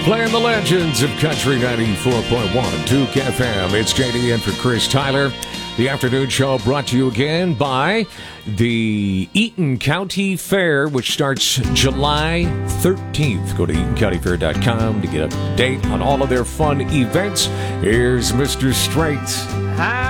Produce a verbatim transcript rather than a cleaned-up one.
Playing the legends of Country ninety-four point one, Duke F M. It's J D in for Chris Tyler. The afternoon show brought to you again by the Eaton County Fair, which starts July thirteenth. Go to eaton county fair dot com to get up to date on all of their fun events. Here's Mister Straight. Hi.